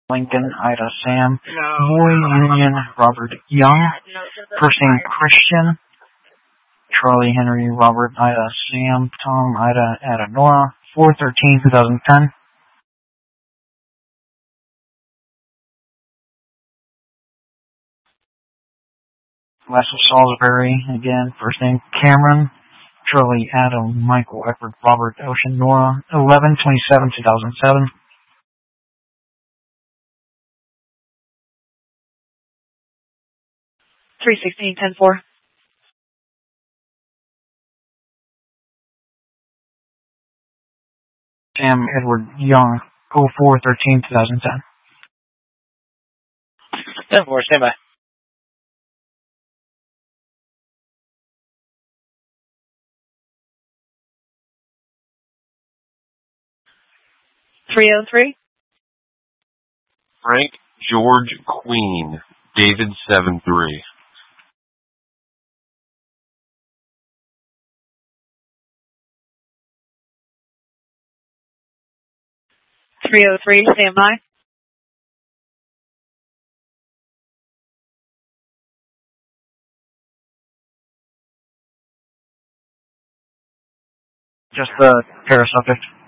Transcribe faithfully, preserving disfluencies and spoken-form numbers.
Lincoln, Ida, Sam, Boy, Union, Robert, Young, first name Christian, Charlie, Henry, Robert, Ida, Sam, Tom, Ida, Ada, Nora, four thirteen twenty ten. West of Salisbury, again, first name Cameron, Charlie, Adam, Michael, Edward, Robert, Ocean, Nora, eleven twenty-seven two thousand seven. three sixteen ten four. Sam, Edward, Young, oh four thirteen two thousand ten. ten four, stand by. three oh three. Frank George Queen, David seven three. three oh three, stand by. Just the pair subject.